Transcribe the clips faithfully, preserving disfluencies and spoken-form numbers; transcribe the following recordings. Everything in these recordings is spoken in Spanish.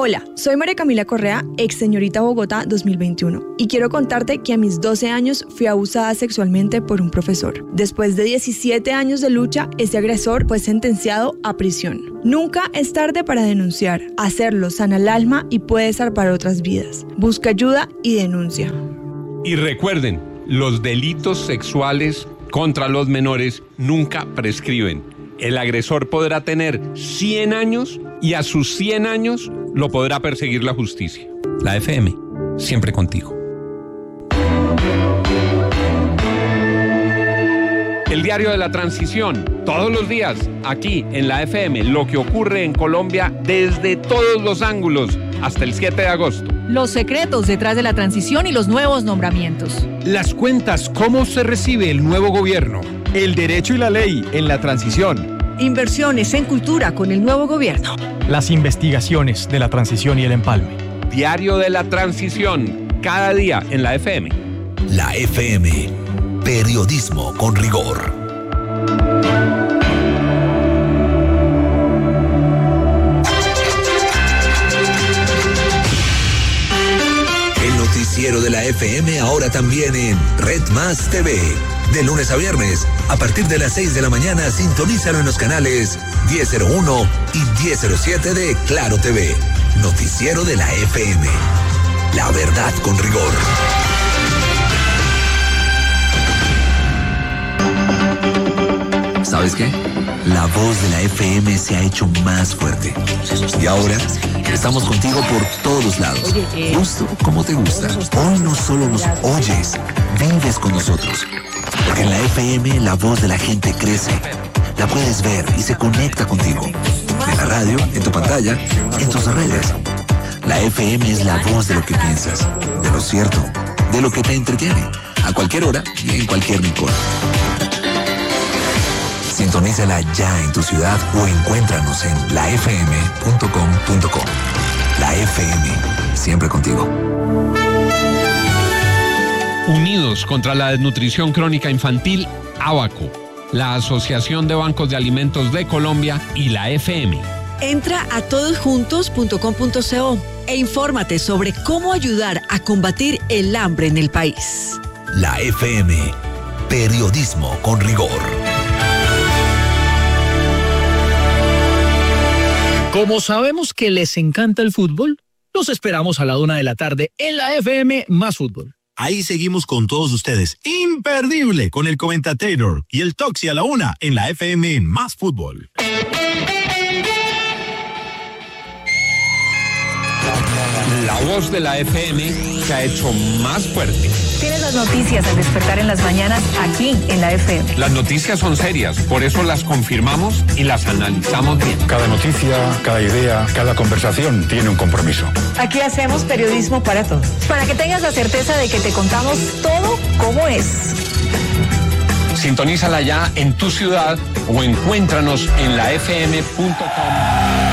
Hola, soy María Camila Correa, ex señorita Bogotá dos mil veintiuno, y quiero contarte que a mis doce años fui abusada sexualmente por un profesor. Después de diecisiete años de lucha, ese agresor fue sentenciado a prisión. Nunca es tarde para denunciar. Hacerlo sana el alma y puede salvar otras vidas. Busca ayuda y denuncia. Y recuerden, los delitos sexuales contra los menores nunca prescriben. El agresor podrá tener cien años y a sus cien años lo podrá perseguir la justicia. La F M, siempre contigo. El diario de la transición, todos los días, aquí en la F M, lo que ocurre en Colombia desde todos los ángulos, hasta el siete de agosto. Los secretos detrás de la transición y los nuevos nombramientos. Las cuentas, cómo se recibe el nuevo gobierno. El derecho y la ley en la transición. Inversiones en cultura con el nuevo gobierno. Las investigaciones de la transición y el empalme. Diario de la transición, cada día en la F M. La F M, periodismo con rigor. El noticiero de la F M ahora también en Red Más T V. De lunes a viernes, a partir de las seis de la mañana, sintonízalo en los canales diez cero uno y diez cero siete de Claro T V. Noticiero de la F M. La verdad con rigor. ¿Sabes qué? La voz de la F M se ha hecho más fuerte. Y ahora estamos contigo por todos lados. Justo como te gusta. Hoy no solo nos oyes, vives con nosotros. Porque en la F M la voz de la gente crece. La puedes ver y se conecta contigo. En la radio, en tu pantalla, en tus redes. La F M es la voz de lo que piensas, de lo cierto, de lo que te entretiene. A cualquier hora y en cualquier rincón. Sintonízala ya en tu ciudad o encuéntranos en la f m punto com punto co. La F M, siempre contigo. Unidos contra la desnutrición crónica infantil, ABACO, la Asociación de Bancos de Alimentos de Colombia y la F M. Entra a todosjuntos punto com punto co e infórmate sobre cómo ayudar a combatir el hambre en el país. La F M, periodismo con rigor. Como sabemos que les encanta el fútbol, los esperamos a la una de la tarde en la F M Más Fútbol. Ahí seguimos con todos ustedes. Imperdible con el Comentator y el Toxi a la una en la F M Más Fútbol. La voz de la F M se ha hecho más fuerte. Tienes las noticias al despertar en las mañanas aquí en la F M. Las noticias son serias, por eso las confirmamos y las analizamos bien. Cada noticia, cada idea, cada conversación tiene un compromiso. Aquí hacemos periodismo para todos. Para que tengas la certeza de que te contamos todo como es. Sintonízala ya en tu ciudad o encuéntranos en la f m punto com.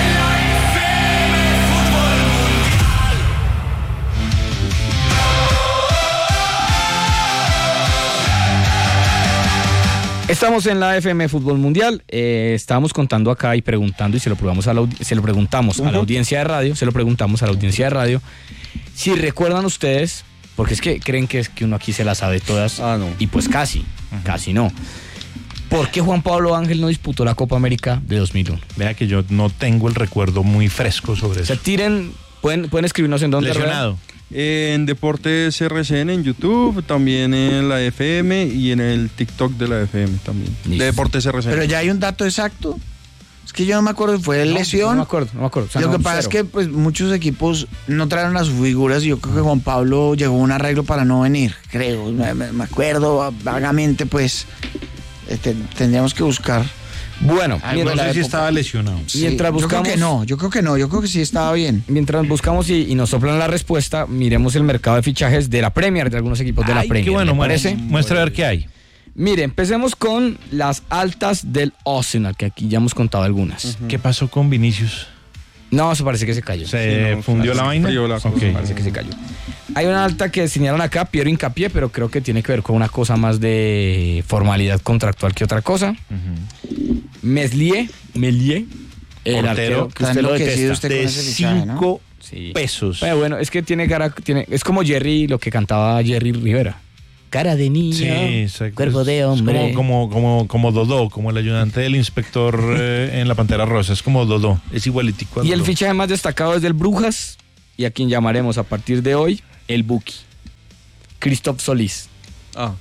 Estamos en la F M Fútbol Mundial. Eh, estábamos contando acá y preguntando, y se lo, probamos a la, se lo preguntamos uh-huh. a la audiencia de radio, se lo preguntamos a la audiencia de radio, si recuerdan ustedes, porque es que creen que es que uno aquí se las sabe todas, ah, no. y pues casi, uh-huh. casi no. ¿Por qué Juan Pablo Ángel no disputó la Copa América de dos mil uno? Vea que yo no tengo el recuerdo muy fresco sobre eso. Se tiren, pueden, pueden escribirnos en dónde. Lesionado. En Deportes R C N en YouTube, también en la F M y en el TikTok de la F M también. Listo. De Deportes R C N. Pero ya hay un dato exacto. Es que yo no me acuerdo, fue no, lesión. No me acuerdo, no me acuerdo. O sea, Lo no, que pasa cero. es que pues muchos equipos no trajeron a sus figuras y yo creo que Juan Pablo llegó a un arreglo para no venir, creo. Me, me acuerdo vagamente, pues este, tendríamos que buscar. Bueno, ah, no sé si estaba lesionado. Sí, mientras buscamos, yo creo que no, yo creo que no, yo creo que sí estaba bien. Mientras buscamos y, y nos soplan la respuesta, miremos el mercado de fichajes de la Premier, de algunos equipos de Ay, la Premier. Qué bueno, ¿me parece? Muestra a ver qué hay. Mire, empecemos con las altas del Arsenal, que aquí ya hemos contado algunas. Uh-huh. ¿Qué pasó con Vinicius? No, eso parece que se cayó. ¿Se sí, no, fundió la vaina? La okay. Parece que se cayó. Hay una alta que señalan acá, Piero Hincapié, pero creo que tiene que ver con una cosa más de formalidad contractual que otra cosa. Uh-huh. Meslier, Meslier, El portero, arquero que usted lo detesta. de cinco Sí. pesos. Pero bueno, es que tiene cara, tiene, es como Jerry, lo que cantaba Jerry Rivera. Cara de niño, Sí, exacto. cuerpo de Es hombre. como, como, como, como Dodó, como el ayudante del inspector eh, en la Pantera Rosa. Es como Dodó, es igualitico a Y el Dodó. fichaje más destacado es del Brujas, y a quien llamaremos a partir de hoy el Buki. Christoph Solís. Ah.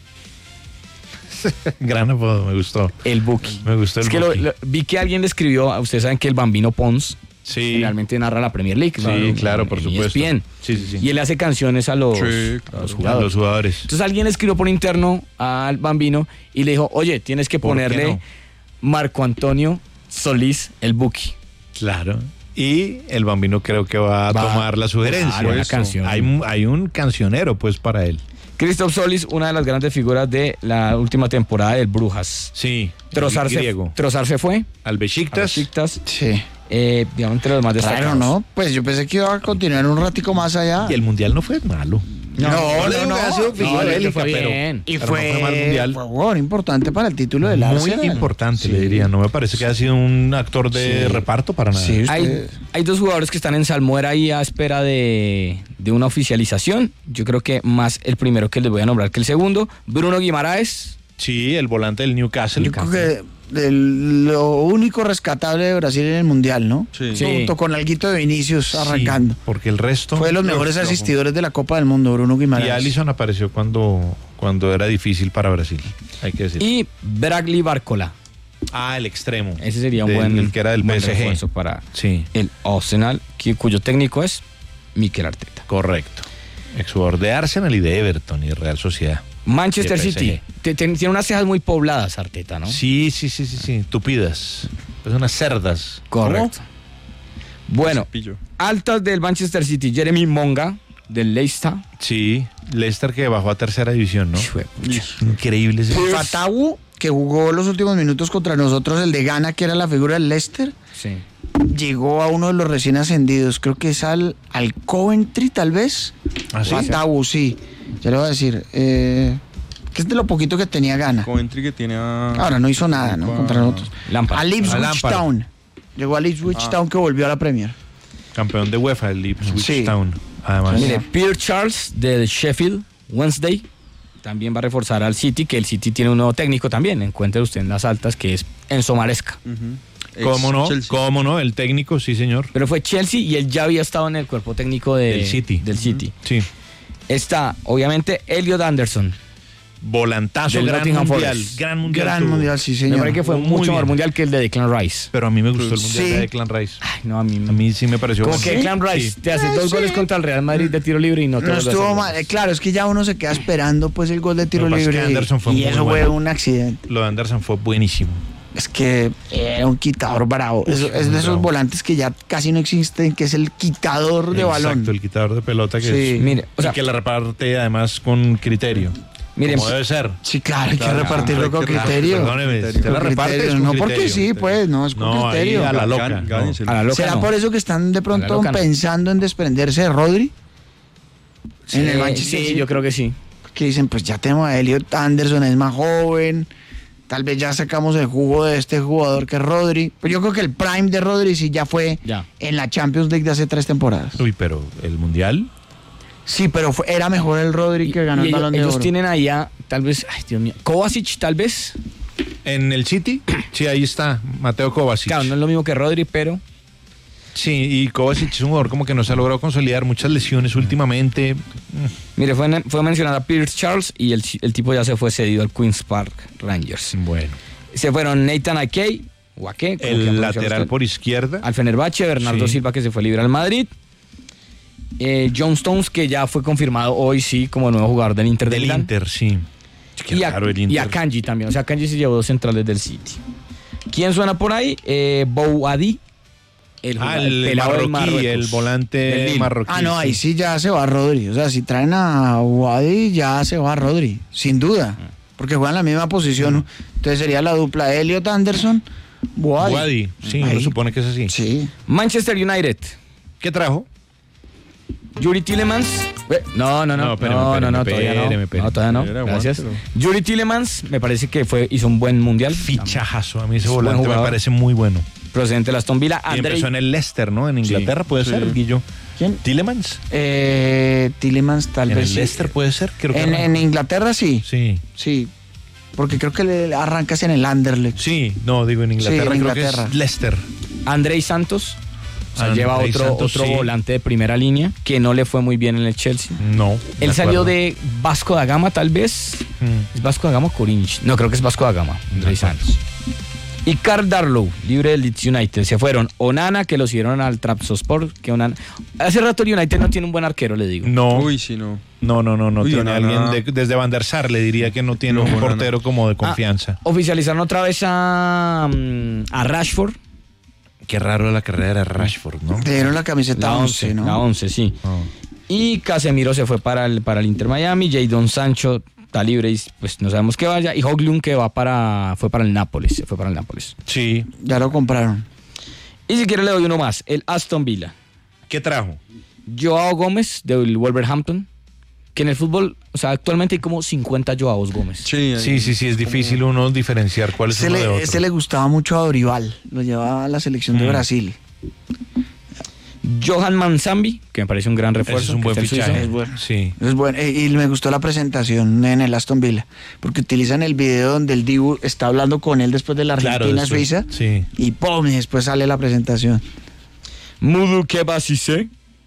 Gran apodo, me gustó. El Buki. Me gustó el Es que lo- Buki. lo- vi que alguien le escribió, ustedes saben que el Bambino Pons Sí. generalmente narra la Premier League. Sí, ¿no? claro, por En supuesto. E S P N. Sí, sí, sí. Y él hace canciones a los, Sí, a los A jugadores. los jugadores. Entonces alguien le escribió por interno al Bambino y le dijo, oye, tienes que ¿Por qué ponerle no? Marco Antonio Solís, el Buki. Claro. Y el Bambino creo que va a Va- tomar la sugerencia. Claro, una Eso. canción. Hay, un- hay un cancionero, pues, para él. Christoph Solís, una de las grandes figuras de la última temporada del Brujas. Sí. Trossard se, griego. Trossard se fue. Al Besiktas. a Besiktas. Sí. Eh, digamos, entre los más destacados. Claro, ¿no? Pues yo pensé que iba a continuar un ratico más allá. Y el Mundial no fue malo. No, no, le digo no, que ha sido no, figura le bélica, fue pero, bien. Y pero fue, no fue mal Mundial. fue un jugador importante para el título del Muy Arsenal. importante, Sí. le diría. No me parece que haya sido un actor de Sí. reparto para nada. Sí, usted- Hay, hay dos jugadores que están en salmuera ahí a espera de, de una oficialización. Yo creo que más el primero que les voy a nombrar que el segundo. Bruno Guimaraes. Sí, el volante del Newcastle. Yo creo que del- lo único rescatable de Brasil en el Mundial, ¿no? Sí. Sí. Junto con alguito de Vinicius arrancando. Sí, porque el resto... Fue de los mejores Flojo. asistidores de la Copa del Mundo, Bruno Y Guimaraes. Alisson apareció cuando, cuando era difícil para Brasil, hay que decir. Y Bradley Barcola. Ah, el extremo. Ese sería un Del- buen, el que era del buen P S G. refuerzo para Sí, el Arsenal, que- cuyo técnico es Mikel Arteta. correcto. Exjugador de Arsenal y de Everton y de Real Sociedad. Manchester Y de P S G. City. Te- te- tiene unas cejas muy pobladas, Arteta, ¿no? Sí, sí, sí, sí, sí. Tupidas. Es unas cerdas. Correcto. Bueno, Cepillo. altas del Manchester City. Jeremy Monga, del Leicester. Sí, Leicester que bajó a tercera división, ¿no? Hijo de pucha. Increíble ese. Fatawu, que jugó los últimos minutos contra nosotros, el de Ghana, que era la figura del Leicester, Sí. llegó a uno de los recién ascendidos. Creo que es al, al Coventry, tal vez. ¿Ah, sí? Fatawu, sí. Ya le voy a decir. Eh, que es de lo poquito que tenía Ghana. Coventry que tiene a... Ahora no hizo nada, ¿no? Contra nosotros. Lampard. A Ipswich A Lampard. Town. Llegó a Ipswich Ah. Town, que volvió a la Premier. Campeón de UEFA, el Ipswich Sí. Town. Además. Mire, Pierre Charles del Sheffield Wednesday también va a reforzar al City, que el City tiene un nuevo técnico también. Encuentre usted en las altas, que es Enzo Maresca. Ujú. ¿Cómo no? Ex-Chelsea. ¿Cómo no? El técnico, sí, señor. Pero fue Chelsea y él ya había estado en el cuerpo técnico de- Del City. Del City. Sí. Está, obviamente, Elliot Anderson. Volantazo, Del gran Nottingham mundial. Forest. Gran mundial. Gran tuvo. mundial, sí, Me señor. parece que fue Muy mucho bien. mejor mundial que el de Declan Rice. Pero a mí me gustó el mundial Sí. de Declan Rice. Ay, no, a mí, A mí sí me pareció como bueno. que Declan Rice Sí. te hace Eh, dos sí. goles contra el Real Madrid de tiro libre y no te No vuelve a estuvo hacer mal. goles. Eh, Claro, es que ya uno se queda esperando pues el gol de tiro Lo que pasa es que libre. y- Anderson fue y muy eso bueno. fue un accidente. Lo de Anderson fue buenísimo. Es que era un quitador bravo. Es, es de esos bravo. volantes que ya casi no existen, que es el quitador de balón. Exacto, el quitador de pelota que Sí. es. Mire, o y sea- que la reparte además con criterio. Miren, como debe ser. Sí, claro, hay que Claro, repartirlo hay con que criterio. Perdóneme, Con usted la Con reparte criterio, es con no porque criterio. sí, pues, no, es con No, ahí criterio. a la loca. Gán- no. gáneselo. a la loca ¿Será no. por eso que están de pronto loca no. pensando en desprenderse de Rodri? En el Sí, Manchester sí, City. yo creo que sí. Que dicen, pues ya tenemos a Elliot Anderson, es más joven. Tal vez ya sacamos el jugo de este jugador que es Rodri. Pero yo creo que el prime de Rodri sí ya fue Ya. en la Champions League de hace tres temporadas. Uy, pero el mundial. Sí, pero fue- era mejor el Rodri que ganó Y el ellos, Balón de ellos Oro. tienen allá, tal vez, ay Dios mío, Kovacic tal vez. En el City, sí, ahí está, Mateo Kovacic. Claro, no es lo mismo que Rodri, pero Sí, y Kovacic es un jugador como que no se ha logrado consolidar, muchas lesiones últimamente. mire, fue, fue mencionado a Pierce Charles y el, el tipo ya se fue cedido al Queen's Park Rangers. Bueno. Se fueron Nathan Ake, o Ake, como quiera El pronunciarlo lateral usted, por izquierda. al Fenerbahce, Bernardo Sí. Silva que se fue libre al Madrid. Eh, John Stones, que ya fue confirmado hoy sí como nuevo jugador del Inter de Del Milán. Inter, sí. Qué Y a, raro el y Inter. a Kanji también. O sea, Kanji se llevó dos centrales del City. ¿Quién suena por ahí? Eh, Bouadi. El, Ah, jugador- el, pelado del marroquí, Marruecos. el Del volante Lille. marroquí. Ah, no, ahí sí. sí ya se va Rodri. O sea, si traen a Wadi, ya se va Rodri. Sin duda. Porque juegan la misma posición. Entonces sería la dupla Elliot Anderson, Wadi. Wadi, sí, Ahí. uno supone que es así. Sí. Manchester United. ¿Qué trajo? Yuri Tillemans. Eh, No, no, no. No, No, espéreme, no, no, espéreme, todavía no. espéreme, espéreme. No, todavía no. Espera, Gracias. aguántelo. Yuri Tillemans me parece que fue, hizo un buen mundial. Fichajazo. A mí ese Es buen volante me jugador. parece muy bueno. procedente de Aston Villa. Y Andrei, empezó en el Leicester, ¿no? En Inglaterra, puede sí. ser, Guillo. ¿Quién? ¿Tillemans? Eh, Tillemans tal ¿En vez el sí. Leicester puede ser? Creo que En, no. en Inglaterra sí. Sí. Sí. Porque creo que le arrancas en el Anderlecht. Sí, no, digo en Inglaterra, Sí, en creo Inglaterra. que es Leicester. Andrei Santos. O sea, Andrei lleva otro, Santos, otro sí. volante de primera línea que no le fue muy bien en el Chelsea. No. Él de salió acuerdo. de Vasco da Gama, tal vez. Mm. ¿Es Vasco da Gama o Corinthians? No, creo que es Vasco da Gama. Andrei Santos. Y Karl Darlow, libre del Leeds United. Se fueron Onana, que los dieron al Trabzonspor. Que Onana... Hace rato el United no tiene un buen arquero, le digo. No. Uy, sí, no. No, no, no, no Uy, tiene Onana. alguien de- desde Van der Sar, le diría que no tiene No, un Onana. portero como de confianza. Oficializaron otra vez a, mm, a Rashford. Qué raro la carrera de Rashford, ¿no? Le dieron la camiseta La once, once, ¿no? la once, sí. Oh. Y Casemiro se fue para el, para el Inter Miami. Jadon Sancho está libre y pues no sabemos que vaya. Y Højlund que va para, fue para el Nápoles. Se fue para el Nápoles. Sí. Ya lo compraron. Y si quiere le doy uno más. El Aston Villa. ¿Qué trajo? Joao Gómez del Wolverhampton. Que en el fútbol, o sea, actualmente hay como cincuenta Joaos Gómez. Sí, Sí, sí, sí, es difícil uno diferenciar cuál es Ese uno de le, otro. ese le gustaba mucho a Dorival. Lo llevaba a la selección de Mm. Brasil. Johan Manzambi, que me parece un gran refuerzo. Ese es un que buen está el suizo. fichaje. Es bueno. Sí. Es bueno. Eh, Y me gustó la presentación en el Aston Villa. Porque utilizan el video donde el Dibu está hablando con él después de la Claro, Argentina-Suiza. después, sí. Y ¡pum! Y después sale la presentación. Mudu Kebasise.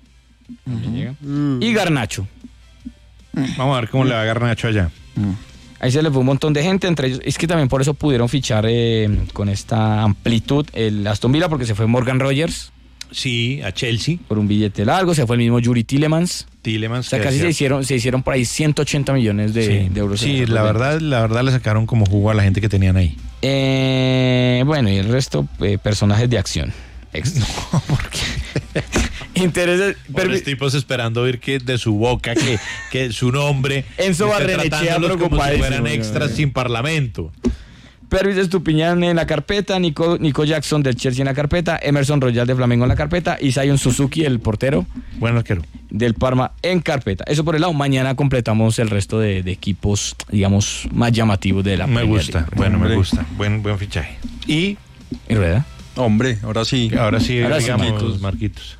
Y Garnacho. Vamos a ver cómo le va a Garnacho allá. Ahí se le fue un montón de gente, entre ellos, es que también por eso pudieron fichar eh, con esta amplitud el Aston Villa, porque se fue Morgan Rogers Sí, a Chelsea. por un billete largo, se fue el mismo Yuri Tillemans. Tillemans. O sea, que casi hacía- se hicieron, se hicieron por ahí ciento ochenta millones de, sí, de euros. en Sí, esa la venta. verdad, la verdad le sacaron como jugo a la gente que tenían ahí. Eh, bueno, y el resto, eh, personajes de acción. Extra. Intereses. Pobres tipos esperando oír que de su boca que, que su nombre Enzo esté Barrenechea tratándolos como si preocupadísimo, fueran extras güey. sin parlamento. Pervis Estupiñán en la carpeta, Nico, Nico Jackson del Chelsea en la carpeta, Emerson Royal de Flamengo en la carpeta y Zion Suzuki, el portero Bueno, arquero. del Parma en carpeta. Eso por el lado. Mañana completamos el resto de, de equipos, digamos, más llamativos de la Me Premier gusta, League. bueno, me Hombre. gusta. Buen, buen fichaje. Y ¿Y Rueda? Hombre, ahora sí. ahora sí, Ahora sí, digamos, Marquitos. Marquitos.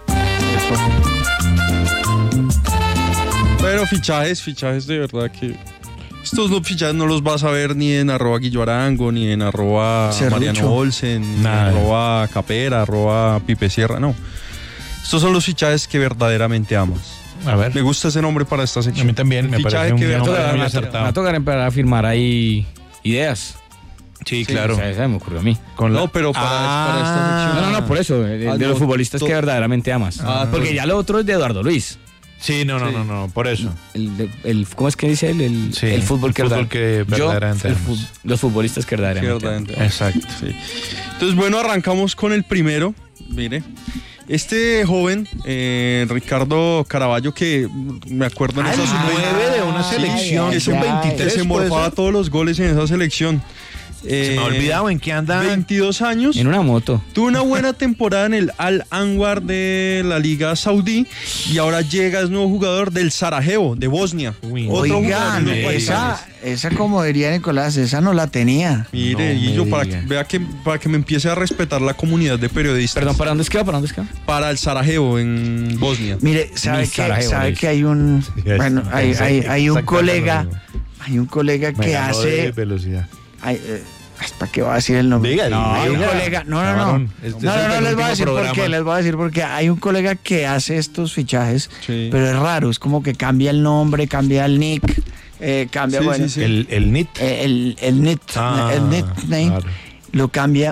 Pero fichajes, fichajes de verdad que... Estos no, fichajes no los vas a ver ni en arroba Guillo Arango, ni en arroba Cerrucho. Mariano Olsen, ni en Nada. arroba Capera, arroba Pipe Sierra, no. Estos son los fichajes que verdaderamente amas. A ver. Me gusta ese nombre para esta sección. A mí también, El me fichaje parece un que nombre verdaderamente muy Me acertado. va a tocar empezar a firmar ahí ideas. Sí, O claro. sea, esa me ocurrió a mí. Con la- No, pero para, para esta sección. No, no, no, por eso, de, de Ah, los no, futbolistas to- que verdaderamente amas. Ah, Porque todo. ya lo otro es de Eduardo Luis. Sí, no, no, Sí. no, no, por eso. El, de- el- ¿Cómo es que dice él? El, Sí, el fútbol que, el fútbol que Yo, verdaderamente el amas. fu- los futbolistas que Que verdaderamente verdaderamente amas. amas. Exacto. Sí. Entonces, bueno, arrancamos con el primero. Mire, este joven, eh, Ricardo Caraballo, que me acuerdo en Ah, esa los nueve de una selección, que se, son que veintitrés, se ¿puede morfaba ser? todos los goles en esa selección. Se me ha olvidado en qué anda. veintidós años. En una moto. Tuvo una buena temporada en el Al Anwar de la Liga Saudí y ahora llega, es nuevo jugador del Sarajevo, de Bosnia. Uy, Otro Oigan, jugador de esa, esa, como diría Nicolás, esa no la tenía. Mire, No y me yo para diga. que, vea que, para que me empiece a respetar la comunidad de periodistas. Perdón, ¿para dónde es que va? ¿Para dónde es que va? Para el Sarajevo en Bosnia. Mire, ¿sabe Ni que, Sarajevo, sabe es. que hay un, es- bueno, hay, es- hay, hay un exactamente colega, lo mismo. hay un colega Me que ganó de hace, velocidad. hay, eh, ¿para qué va a decir el nombre? Diga, no, diga, hay un diga. colega, no, no, no, Cabrón, no, este no, es el no, les voy a penúltimo decir por programa. qué, les voy a decir porque hay un colega que hace estos fichajes, Sí. pero es raro, es como que cambia el nombre, cambia el nick, eh, cambia, Sí, bueno, sí, sí. El, el N I T. eh, el, el nick, Ah, el nickname, claro. lo cambia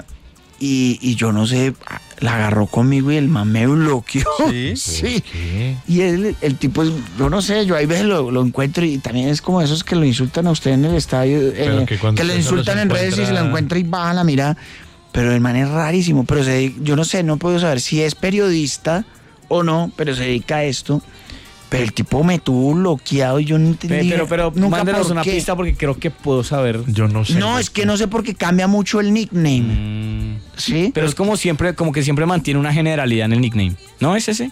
y, y yo no sé, la agarró conmigo y el man me bloqueó. Sí. Sí. ¿Qué? Y él, el tipo, es, yo no sé, yo hay veces lo, lo encuentro y también es como esos que lo insultan a usted en el estadio, Pero eh, que que, cuando lo usted se insultan los en redes y se lo encuentra- encuentra y baja la mirada. Pero el man es rarísimo, pero se, yo no sé, no puedo saber si es periodista o no, pero se dedica a esto. Pero el tipo me tuvo bloqueado y yo no entendí. Pero, pero, nunca mándenos por una qué. pista porque creo que puedo saber. Yo no sé. No, es que no sé por qué cambia mucho el nickname. Mm, ¿Sí? pero es como siempre, como que siempre mantiene una generalidad en el nickname. ¿No es ese?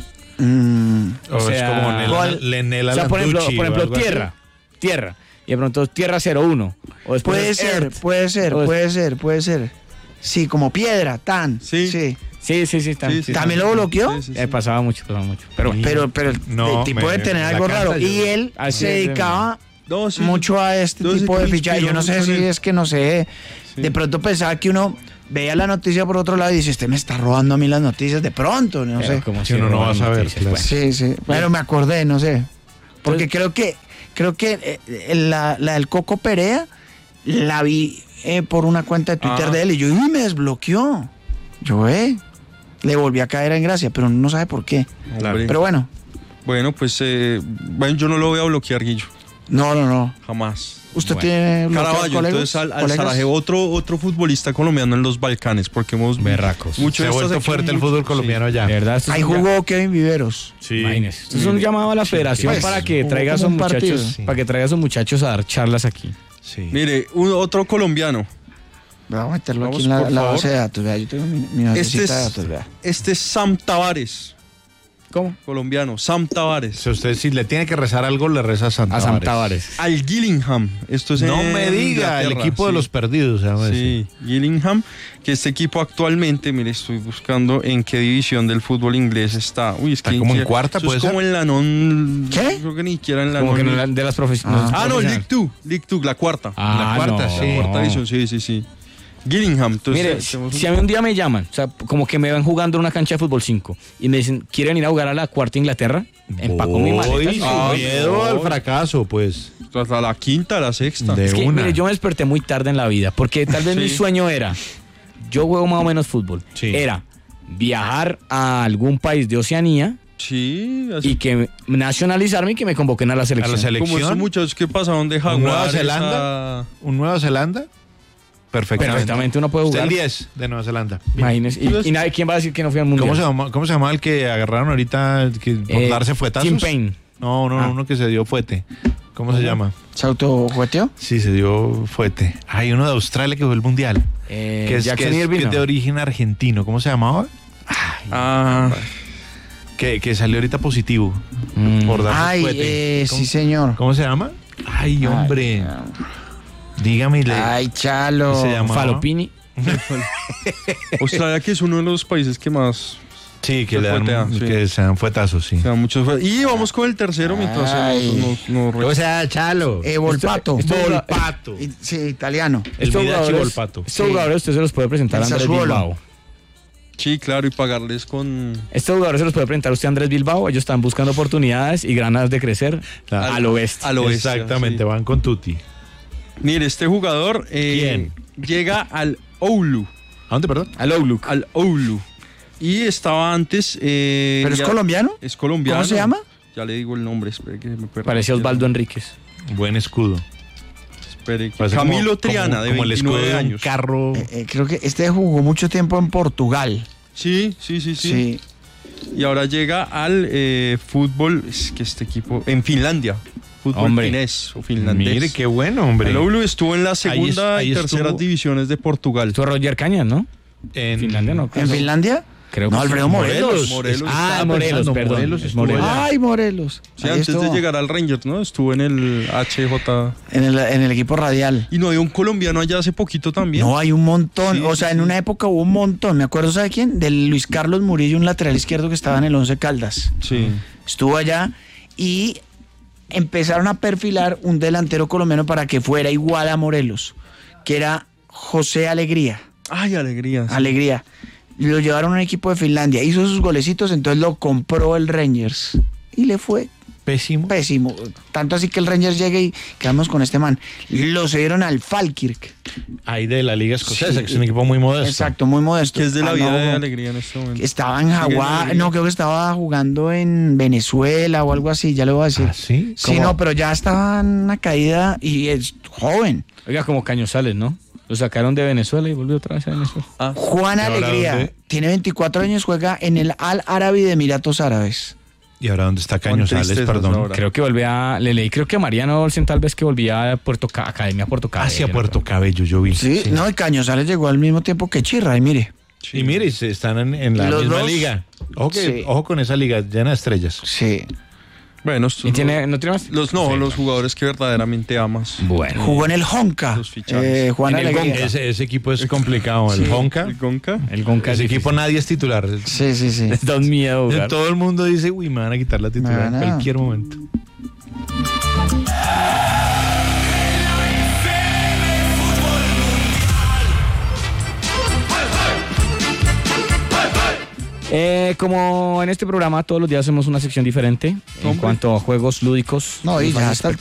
Mm, O, o es sea, como Nela- ¿cuál? Lenela O sea, por ejemplo, Landucci por o ejemplo algo así. tierra, tierra. Y de pronto tierra cero uno. O después puede es ser, Earth. puede ser, O es- puede ser, puede ser. Sí, como piedra, tan. Sí. Sí, sí, sí. sí, tan, sí, sí ¿También lo bloqueó? Sí, sí, sí. Eh, pasaba mucho, pasaba mucho. Pero, pero, pero el, no, el tipo me, debe tener algo raro. Yo. Y él Así se dedicaba no, sí, mucho a este no, tipo de fichaje. Yo no sé si es que, no sé, sí. de pronto pensaba que uno veía la noticia por otro lado y dice, este me está robando a mí las noticias de pronto, no pero sé. Como si uno no va a saber. Claro. Sí, sí. Pero me acordé, no sé. Porque Entonces, creo que creo que eh, la, la del Coco Perea la vi eh, por una cuenta de Twitter ah. de él y yo, y me desbloqueó. Yo, eh, le volví a caer en gracia, pero no sabe por qué. Claro. Pero bueno. Bueno, pues eh, bueno, yo no lo voy a bloquear, Guillo. No, no, no. Jamás. ¿Usted bueno. tiene Caraballo, entonces al, al Sarajevo, otro, otro futbolista colombiano en los Balcanes, porque hemos berracos. Mucho Se ha vuelto fuerte el fútbol colombiano sí. allá. ¿Verdad? Ahí jugó Kevin Viveros. Sí. Esto es un llamado a la federación pues, para que traiga a esos muchachos, sí. para que traiga a esos muchachos a dar charlas aquí. Sí. Mire, un, otro colombiano. Vamos a meterlo Vamos, aquí en la, la base de datos. Vea, yo tengo mi, mi este es, de datos. Vea. Este es Sam Tavares. ¿Cómo? Colombiano, Sam Tavares. Si usted si le tiene que rezar algo, le reza a Sam Tavares. A Sam Tavares. Al Gillingham. Esto es no me diga, el equipo sí. de los perdidos. ¿sabes? Sí, Gillingham, que este equipo actualmente, mire, estoy buscando en qué división del fútbol inglés está. Uy, es está que como en cuarta, pues. Es como en la non... ¿Qué? Creo que ni siquiera en la como non... que no de las profesionales. Ah, ah no, League dos, League dos, la cuarta. Ah, la cuarta, no. sí. La cuarta división, sí, sí, sí. Gillingham. Entonces, Mire, si a mí un día me llaman, o sea, como que me ven jugando en una cancha de fútbol cinco y me dicen, ¿quieren ir a jugar a la cuarta Inglaterra? Empaco mi maleta. Ah, miedo al fracaso, pues. A la quinta, a la sexta. De es que, una. Mire, yo me desperté muy tarde en la vida, porque tal vez sí. mi sueño era, yo juego más o menos fútbol, sí. era viajar a algún país de Oceanía. Sí, así. Y que nacionalizarme y que me convoquen a la selección. ¿A la selección? Como esos muchachos que pasaron de Jaguares ¿Nueva Zelanda? A... ¿Un Nueva Zelanda? Perfectamente. Perfectamente uno puede jugar. El diez de Nueva Zelanda. Imagínese. ¿Y, y nadie, quién va a decir que no fue al mundial? ¿Cómo se llama, cómo se llama el que agarraron ahorita que, por eh, darse fuetazos? Tim Payne. No, no, ah. uno que se dio fuete. ¿Cómo ¿Cómo? se llama? ¿Se autojueteó? Sí, se dio fuete. Hay uno de Australia que fue el mundial. Eh, que, es, que, es, que es de origen argentino. ¿Cómo se llamaba? Ay, ah. que, que salió ahorita positivo mm. por darse Ay, fuete. Eh, sí, señor. ¿Cómo se llama? Ay, hombre. Ay, dígame. Ay, Chalo. Se llama Falopini. Australia, que es uno de los países que más sí, que, le dan, fuetea, sí. que se dan fuetazos, sí. Se dan muchos fuetazos. Y vamos con el tercero mientras Ay. no, no, no, o sea, Chalo. Eh, Volpato. Esto, esto Volpato. Sí, italiano. El Vidachi Volpato. Estos jugadores usted se los puede presentar a Andrés Bilbao. Sí, claro, y pagarles con... Estos jugadores se los puede presentar usted a Andrés Bilbao. Ellos están buscando oportunidades y ganas de crecer claro. al oeste. Al oeste. Exactamente, sí. van con Tutti. Mire, este jugador eh, llega al Oulu. ¿A dónde, perdón? Al Oulu. Al Oulu. Y estaba antes... Eh, ¿Pero es ya, colombiano? Es colombiano. ¿Cómo se llama? Ya le digo el nombre, espere que me pierda. Parece Osvaldo Enríquez. Buen escudo. Espere. Camilo como, Triana, como, de como veintinueve años. Un carro. Eh, eh, creo que este jugó mucho tiempo en Portugal. Sí, sí, sí, sí. sí. Y ahora llega al eh, fútbol, es que este equipo, en Finlandia. Fútbol finés o finlandés. Mire, qué bueno, hombre. El Oulu estuvo en la segunda ahí es, ahí y tercera estuvo, divisiones de Portugal. Estuvo Roger Cañas, ¿no? En Finlandia, ¿no? ¿En Finlandia? Creo no, Alfredo Morelos. Morelos. Morelos. Ah, Morelos, perdón. Morelos es Morelos. Ay, Morelos. Sí, antes estuvo. de llegar al Rangers, ¿no? Estuvo en el H J. En el, en el equipo radial. Y no hay un colombiano allá hace poquito también. No, hay un montón. Sí, o sea, sí. en una época hubo un montón. Me acuerdo, ¿sabe quién? Del Luis Carlos Murillo, un lateral izquierdo que estaba en el Once Caldas. Sí. Estuvo allá y empezaron a perfilar un delantero colombiano para que fuera igual a Morelos, que era José Alegría. Ay, Alegría. Sí. Alegría. Lo llevaron a un equipo de Finlandia, hizo sus golecitos, entonces lo compró el Rangers y le fue pésimo. Pésimo. Tanto así que el Rangers llega y quedamos con este man. Lo cedieron al Falkirk. Ahí de la Liga Escocesa, sí, que es un equipo muy modesto. Exacto, muy modesto. Que es de la ah, vida no, de Alegría en este momento. Estaba en Jaguar, no, creo que estaba jugando en Venezuela o algo así, ya le voy a decir. ¿Ah, sí? Sí, ¿Cómo? No, pero ya estaba en una caída y es joven. Oiga, como Cañozales, ¿no? Lo sacaron de Venezuela y volvió otra vez a Venezuela. Ah. Juan Alegría, tiene veinticuatro años, juega en el Al Arabi de Emiratos Árabes. ¿Y ahora dónde está Cañozales, perdón? Ahora. Creo que volvía, le leí, creo que Mariano Olsen tal vez que volvía a Puerto Ca- Academia Puerto Cabello. Hacia Puerto Cabello, yo vi. Sí, sí, no, y Cañozales llegó al mismo tiempo que Chirra, y mire. Sí. Y mire, están en, en la Los misma dos, liga. Ojo, que, sí. ojo con esa liga llena de estrellas. Sí. Bueno, ¿Y tiene, no tiene más? Los no, sí, los jugadores que verdaderamente amas. Bueno. Jugó en el Honka. Eh, Juan en el Gonca. Ese, ese equipo es complicado. El sí, Honka. El Gonca. El Gonca. Ese equipo nadie es titular. Sí, sí, sí. Les da un miedo jugar. Todo el mundo dice, uy, me van a quitar la titular en cualquier momento. Eh, como en este programa todos los días hacemos una sección diferente en cuanto a juegos lúdicos. No, y ya hasta el